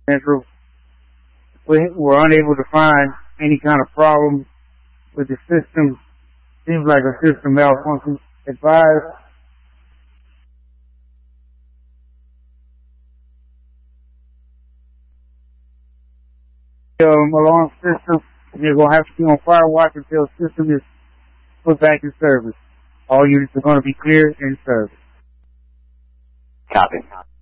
Central. We're unable to find any kind of problem with the system. Seems like a system malfunction. Advise. Alarm system. You're going to have to be on fire watch until the system is put back in service. All units are going to be cleared and serviced. Copy.